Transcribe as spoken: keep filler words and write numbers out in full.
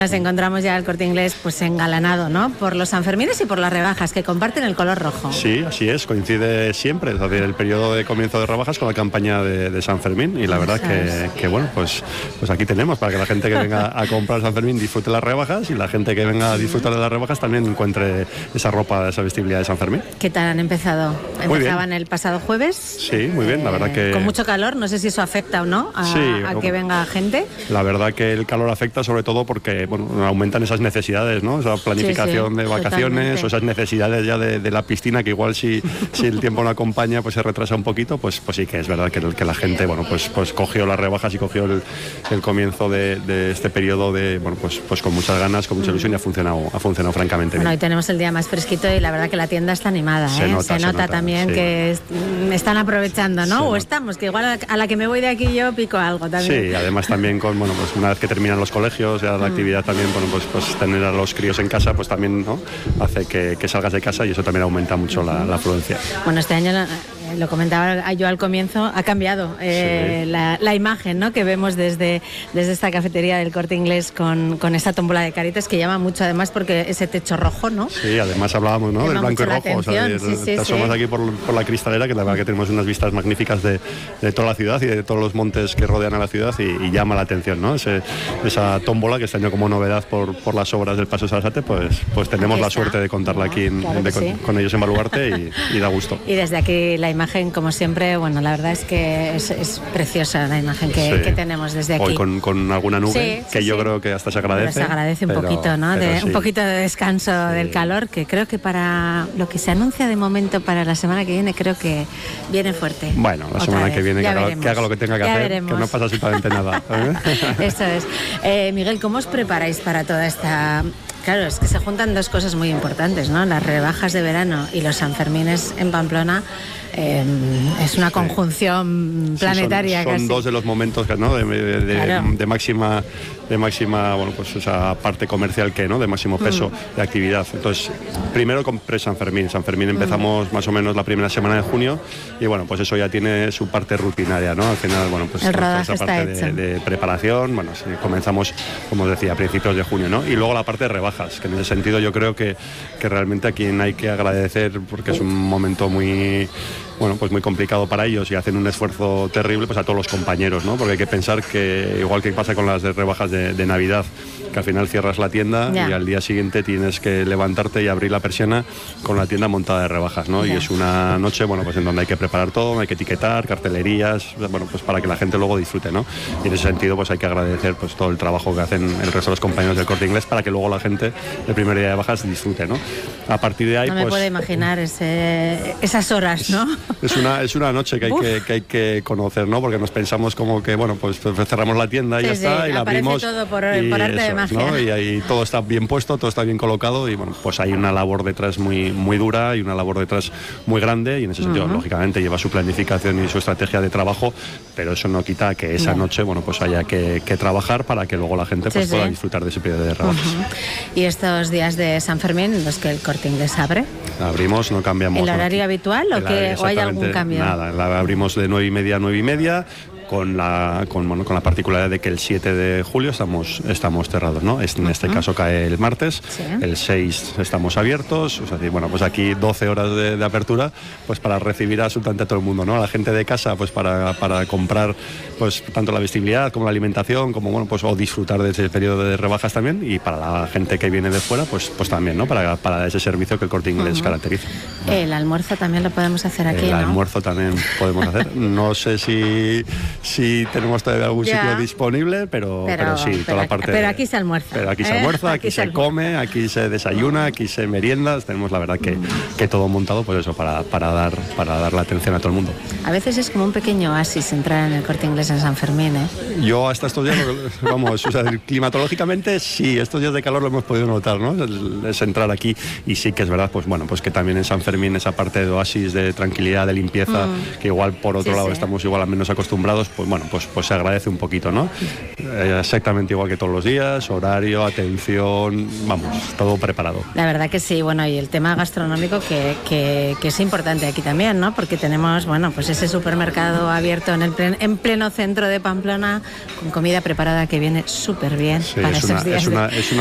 Nos encontramos ya el Corte Inglés pues engalanado, ¿no? Por los Sanfermines y por las rebajas que comparten el color rojo. Sí, así es, coincide siempre, es decir, el periodo de comienzo de rebajas con la campaña de, de San Fermín y la verdad que, que bueno, pues, pues aquí tenemos para que la gente que venga a comprar San Fermín disfrute las rebajas y la gente que venga a disfrutar de las rebajas también encuentre esa ropa, esa vestibilidad de San Fermín. ¿Qué tal han empezado? Empezaban el pasado jueves. Sí, muy bien, la verdad eh, que... Con mucho calor, no sé si eso afecta o no a, sí, a que venga gente. La verdad que el calor afecta sobre todo porque bueno, aumentan esas necesidades, ¿no? Esa planificación sí, sí, de vacaciones totalmente. O esas necesidades ya de, de la piscina que igual si, si el tiempo no acompaña pues se retrasa un poquito, pues, pues sí que es verdad que, que la gente bueno, pues, pues cogió las rebajas y cogió el, el comienzo de, de este periodo de, bueno, pues, pues con muchas ganas, con mucha ilusión y ha funcionado, ha funcionado francamente bien. Bueno, hoy tenemos el día más fresquito y la verdad que la tienda está animada, se ¿eh? nota, se, se nota nota también sí. que es, están aprovechando, ¿no? Se o nota. estamos, que igual a la, a la que me voy de aquí yo pico algo también. Sí, además también con, bueno, pues una vez que terminan los colegios, ya la mm. actividad también, bueno, pues, pues tener a los críos en casa, pues también, ¿no? Hace que, que salgas de casa y eso también aumenta mucho la, la afluencia. Bueno, este año la, lo comentaba yo al comienzo, ha cambiado eh, sí. la, la imagen, ¿no? Que vemos desde, desde esta cafetería del Corte Inglés con, con esta tómbola de caritas que llama mucho, además porque ese techo rojo, ¿no? Sí, además hablábamos, ¿no? Del blanco y rojo, o sea, de, sí, sí, te asomas sí. aquí por, por la cristalera, que la verdad que tenemos unas vistas magníficas de, de toda la ciudad y de todos los montes que rodean a la ciudad y, y llama la atención, ¿no? Ese, esa tómbola que este año como novedad por, por las obras del Paso Sarasate, pues, pues tenemos la suerte de contarla aquí en, claro de, sí. con, con ellos en Baluarte y, y da gusto. Y desde aquí la imagen, como siempre, bueno, la verdad es que es, es preciosa la imagen que, sí. que tenemos desde aquí. Hoy con, con alguna nube, sí, que sí, yo sí. creo que hasta se agradece. Pero se agradece un pero, poquito, ¿no? De, sí. Un poquito de descanso sí. del calor, que creo que para lo que se anuncia de momento para la semana que viene, creo que viene fuerte. Bueno, la semana vez. que viene que haga, que haga lo que tenga que ya hacer, veremos. que no pasa absolutamente nada. Eso es. Eh, Miguel, ¿cómo os preparáis para toda esta...? Claro, es que se juntan dos cosas muy importantes, ¿no? Las rebajas de verano y los Sanfermines en Pamplona. Eh, es una conjunción planetaria. Sí, son, son casi. dos de los momentos, ¿no? de, de, de, claro. de máxima, de máxima, bueno, pues esa parte comercial que, ¿no? De máximo peso mm. de actividad. Entonces, primero con pre-San Fermín. San Fermín empezamos mm. más o menos la primera semana de junio y bueno, pues eso ya tiene su parte rutinaria, ¿no? Al final, bueno, pues el rodaje esa está parte hecho. de, de preparación, bueno, sí, comenzamos, como os decía, a principios de junio, ¿no? Y luego la parte de rebajas, que en ese sentido yo creo que, que realmente a quien hay que agradecer porque es un momento muy... bueno, pues muy complicado para ellos y hacen un esfuerzo terrible, pues a todos los compañeros, ¿no? Porque hay que pensar que, igual que pasa con las de rebajas de, de Navidad, que al final cierras la tienda yeah. y al día siguiente tienes que levantarte y abrir la persiana con la tienda montada de rebajas, ¿no? Yeah. Y es una noche, bueno, pues en donde hay que preparar todo, hay que etiquetar, cartelerías, bueno, pues para que la gente luego disfrute, ¿no? Y en ese sentido, pues hay que agradecer pues todo el trabajo que hacen el resto de los compañeros del Corte Inglés para que luego la gente el primer día de bajas disfrute, ¿no? A partir de ahí, no me pues... puedo imaginar ese, esas horas, ¿no? Es una, es una noche que hay que, que hay que conocer, ¿no? Porque nos pensamos como que, bueno, pues cerramos la tienda y sí, ya sí, está, y la abrimos. Todo por, y por arte de magia. ¿No? Y ahí todo está bien puesto, todo está bien colocado y, bueno, pues hay una labor detrás muy, muy dura y una labor detrás muy grande y en ese sentido, uh-huh. lógicamente, lleva su planificación y su estrategia de trabajo, pero eso no quita que esa no. noche, bueno, pues haya que, que trabajar para que luego la gente pues, sí, pueda sí. disfrutar de ese periodo de rebajas. Uh-huh. ¿Y estos días de San Fermín, los que el Corte Inglés abre? Abrimos, no cambiamos. ¿El horario no, habitual o, que, o hay algún cambio? Nada, la abrimos de nueve y media a nueve y media. Con la, con, bueno, con la particularidad de que el siete de julio estamos, estamos cerrados, ¿no? En este uh-huh. caso cae el martes, sí. el seis estamos abiertos, o sea, bueno, pues aquí doce horas de, de apertura, pues para recibir absolutamente a todo el mundo, ¿no? A la gente de casa, pues para, para comprar, pues tanto la vestibilidad como la alimentación, como bueno, pues o disfrutar de ese periodo de rebajas también, y para la gente que viene de fuera, pues, pues también, ¿no? Para, para ese servicio que el Corte Inglés uh-huh. caracteriza. El almuerzo también lo podemos hacer aquí, el ¿no? El almuerzo también podemos hacer. No sé si si tenemos todavía algún ya. sitio disponible, pero, pero, pero sí, pero toda la aquí, parte... Pero aquí se almuerza. Pero aquí se almuerza, ¿eh? aquí, aquí se, se come, aquí se desayuna, aquí se merienda, tenemos la verdad que, que todo montado, pues eso, para, para, dar, para dar la atención a todo el mundo. A veces es como un pequeño oasis entrar en el Corte Inglés en San Fermín, ¿eh? Yo hasta estos días, vamos, o sea, climatológicamente sí, estos días de calor lo hemos podido notar, ¿no? Es entrar aquí y sí que es verdad, pues bueno, pues que también en San Fermín esa parte de oasis, de tranquilidad, de limpieza, mm. que igual por otro sí, lado sí. estamos igual al menos acostumbrados, pues bueno, pues, pues se agradece un poquito, ¿no? Eh, exactamente igual que todos los días, horario, atención, vamos, todo preparado. La verdad que sí, bueno, y el tema gastronómico que, que, que es importante aquí también, ¿no? Porque tenemos, bueno, pues ese supermercado abierto en el plen, en pleno centro de Pamplona, con comida preparada que viene súper bien sí, para es esos una, días. Es una, de... es una